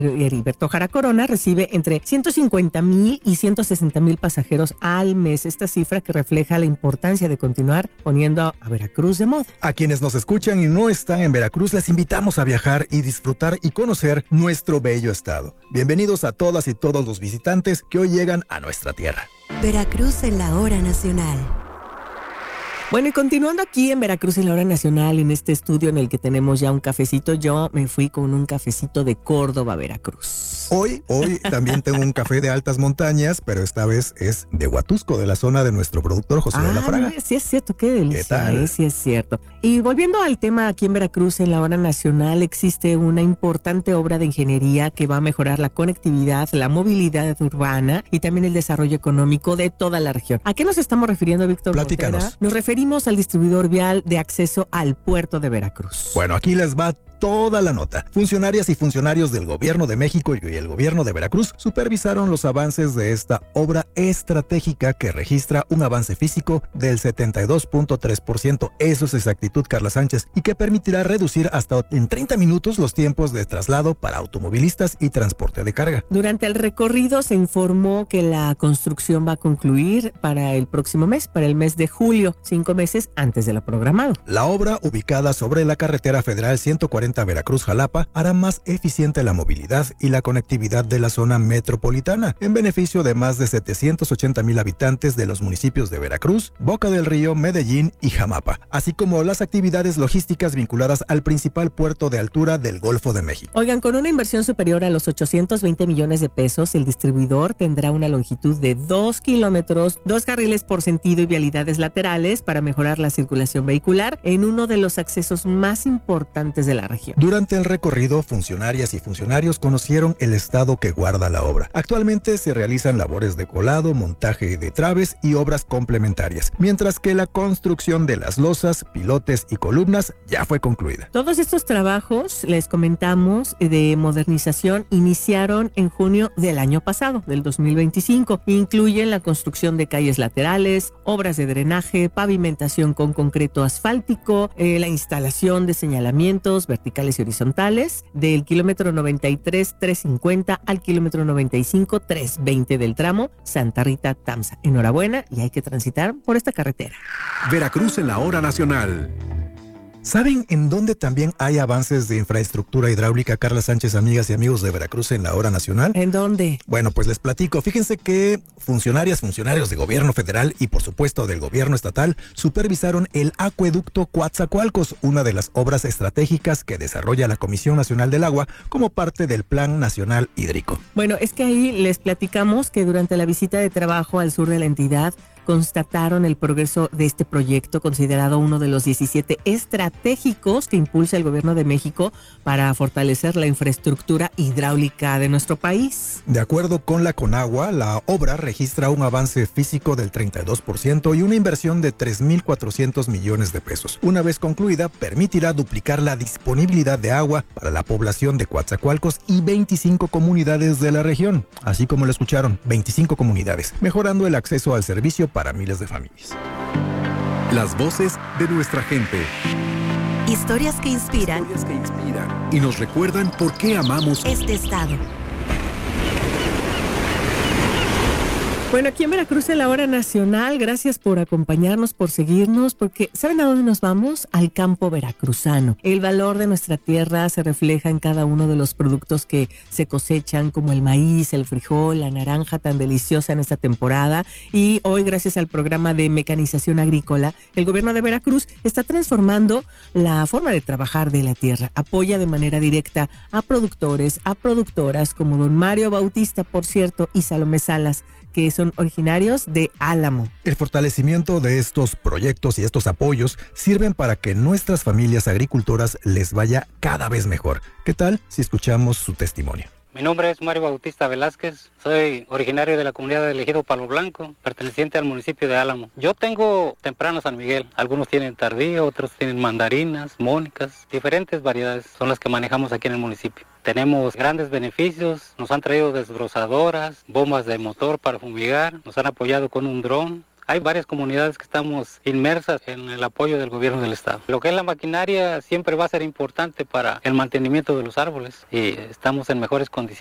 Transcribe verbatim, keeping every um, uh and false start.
Heriberto Jara Corona recibe entre ciento cincuenta mil y ciento sesenta mil pasajeros al mes. Esta cifra que refleja la importancia de continuar poniendo a Veracruz de moda. A quienes nos escuchan y no están en Veracruz, les invitamos a viajar y disfrutar y conocer nuestro bello estado. Bienvenidos a todas y todos los visitantes que hoy llegan a nuestra tierra. Veracruz en la hora nacional. Bueno, y continuando aquí en Veracruz en la hora nacional, en este estudio en el que tenemos ya un cafecito, yo me fui con un cafecito de Córdoba, Veracruz. Hoy, hoy también tengo un café de altas montañas, pero esta vez es de Huatusco, de la zona de nuestro productor José ah, de la Fraga. Sí es cierto, qué delicia. ¿Qué tal? Eh, sí es cierto. Y volviendo al tema aquí en Veracruz en la hora nacional, existe una importante obra de ingeniería que va a mejorar la conectividad, la movilidad urbana y también el desarrollo económico de toda la región. ¿A qué nos estamos refiriendo, Víctor? Platícanos. Montera? Nos referimos al distribuidor vial de acceso al puerto de Veracruz. Bueno, aquí les va toda la nota. Funcionarias y funcionarios del Gobierno de México y el Gobierno de Veracruz supervisaron los avances de esta obra estratégica que registra un avance físico del setenta y dos punto tres por ciento. Eso es exactitud, Carla Sánchez, y que permitirá reducir hasta en treinta minutos los tiempos de traslado para automovilistas y transporte de carga. Durante el recorrido se informó que la construcción va a concluir para el próximo mes, para el mes de julio, cinco meses antes de lo programado. La obra, ubicada sobre la carretera federal ciento cuarenta Veracruz-Jalapa, hará más eficiente la movilidad y la conectividad de la zona metropolitana, en beneficio de más de setecientos ochenta mil habitantes de los municipios de Veracruz, Boca del Río, Medellín y Jamapa, así como las actividades logísticas vinculadas al principal puerto de altura del Golfo de México. Oigan, con una inversión superior a los ochocientos veinte millones de pesos, el distribuidor tendrá una longitud de dos kilómetros, dos carriles por sentido y vialidades laterales para mejorar la circulación vehicular en uno de los accesos más importantes de la región. Durante el recorrido, funcionarias y funcionarios conocieron el estado que guarda la obra. Actualmente se realizan labores de colado, montaje de traves y obras complementarias, mientras que la construcción de las losas, pilotes y columnas ya fue concluida. Todos estos trabajos, les comentamos, de modernización iniciaron en junio del año pasado, del dos mil veinticinco. Incluyen la construcción de calles laterales, obras de drenaje, pavimentación con concreto asfáltico, eh, la instalación de señalamientos verticales y horizontales del kilómetro noventa y tres trescientos cincuenta al kilómetro noventa y cinco trescientos veinte del tramo Santa Rita Tamsa. Enhorabuena, y hay que transitar por esta carretera. Veracruz en la hora nacional. ¿Saben en dónde también hay avances de infraestructura hidráulica, Carla Sánchez, amigas y amigos de Veracruz en la hora nacional? ¿En dónde? Bueno, pues les platico. Fíjense que funcionarias, funcionarios de gobierno federal y por supuesto del gobierno estatal supervisaron el acueducto Coatzacoalcos, una de las obras estratégicas que desarrolla la Comisión Nacional del Agua como parte del Plan Nacional Hídrico. Bueno, es que ahí les platicamos que durante la visita de trabajo al sur de la entidad constataron el progreso de este proyecto, considerado uno de los diecisiete estratégicos que impulsa el gobierno de México para fortalecer la infraestructura hidráulica de nuestro país. De acuerdo con la Conagua, la obra registra un avance físico del treinta y dos por ciento y una inversión de tres mil cuatrocientos millones de pesos. Una vez concluida, permitirá duplicar la disponibilidad de agua para la población de Coatzacoalcos y veinticinco comunidades de la región, así como lo escucharon, veinticinco comunidades, mejorando el acceso al servicio para miles de familias. Las voces de nuestra gente. Historias que inspiran. Historias que inspiran y nos recuerdan por qué amamos este estado. Bueno, aquí en Veracruz en la hora nacional, gracias por acompañarnos, por seguirnos, porque ¿saben a dónde nos vamos? Al campo veracruzano. El valor de nuestra tierra se refleja en cada uno de los productos que se cosechan, como el maíz, el frijol, la naranja tan deliciosa en esta temporada. Y hoy, gracias al programa de mecanización agrícola, el gobierno de Veracruz está transformando la forma de trabajar de la tierra. Apoya de manera directa a productores, a productoras como don Mario Bautista, por cierto, y Salomé Salas, que son originarios de Álamo. El fortalecimiento de estos proyectos y estos apoyos sirven para que nuestras familias agricultoras les vaya cada vez mejor. ¿Qué tal si escuchamos su testimonio? Mi nombre es Mario Bautista Velázquez, soy originario de la comunidad del Ejido Palo Blanco, perteneciente al municipio de Álamo. Yo tengo temprano San Miguel, algunos tienen tardío, otros tienen mandarinas, mónicas, diferentes variedades son las que manejamos aquí en el municipio. Tenemos grandes beneficios, nos han traído desbrozadoras, bombas de motor para fumigar, nos han apoyado con un dron. Hay varias comunidades que estamos inmersas en el apoyo del gobierno del estado. Lo que es la maquinaria siempre va a ser importante para el mantenimiento de los árboles y estamos en mejores condiciones.